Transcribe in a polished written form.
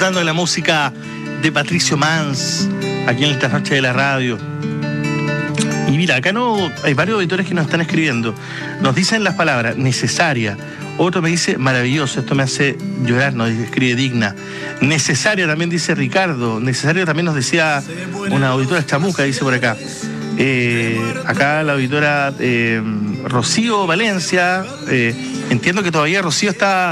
disfrutando de la música de Patricio Mans, aquí en esta noche de la radio. Y mira, acá hay varios auditores que nos están escribiendo. Nos dicen las palabras necesaria. Otro me dice maravilloso, esto me hace llorar, nos escribe digna. Necesaria también dice Ricardo. Necesario también nos decía una auditora chamuca, dice por acá. Acá la auditora Rocío Valencia. Entiendo que todavía Rocío está